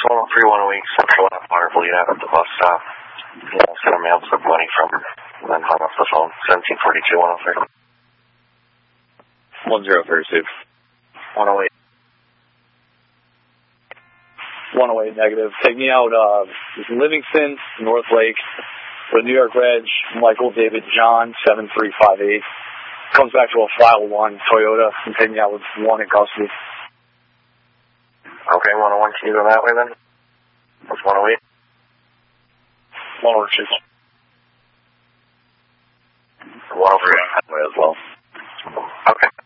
103-108 Central Empire bleed out at the bus stop. Sent a mail took money from her, and then hung up the phone. 1742-103. 1036. 108. 108 negative. Take me out Livingston, North Lake, with New York Reg, Michael David John, 7358. Comes back to a file 1 Toyota, and take me out with 1 in custody. Okay, 101, can you go that way then? That's 108. 106. 103 that way as well. Okay.